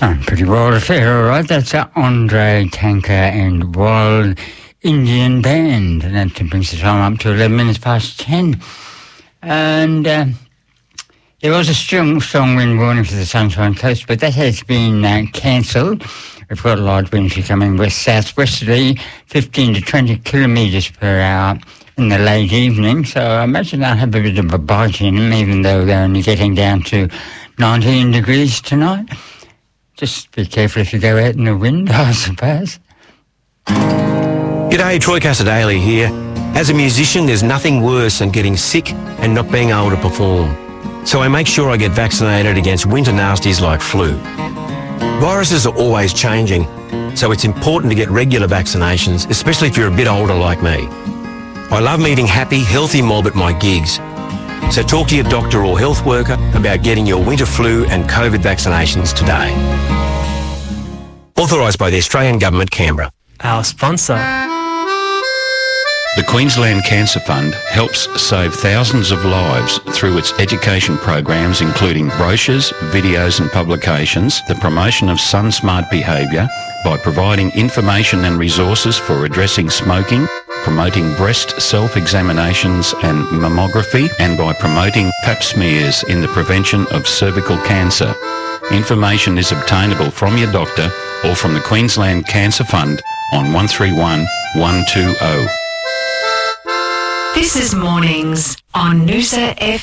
I'm pretty well fair, all right. That's Andre Tanker and Wild Indian Band. And that brings the time up to 11 minutes past 10. And there was a strong wind warning for the Sunshine Coast, but that has been cancelled. We've got light winds coming west-southwesterly, 15 to 20 kilometres per hour in the late evening. So I imagine they'll have a bit of a bite in them, even though they're only getting down to 19 degrees tonight. Just be careful if you go out in the wind, I suppose. G'day, Troy Casadale here. As a musician, there's nothing worse than getting sick and not being able to perform. So I make sure I get vaccinated against winter nasties like flu. Viruses are always changing, so it's important to get regular vaccinations, especially if you're a bit older like me. I love meeting happy, healthy mob at my gigs. So talk to your doctor or health worker about getting your winter flu and COVID vaccinations today. Authorised by the Australian Government, Canberra. Our sponsor. The Queensland Cancer Fund helps save thousands of lives through its education programs, including brochures, videos and publications, the promotion of sun smart behaviour by providing information and resources for addressing smoking, promoting breast self-examinations and mammography, and by promoting pap smears in the prevention of cervical cancer. Information is obtainable from your doctor or from the Queensland Cancer Fund on 131 120. This is Mornings on Noosa FM.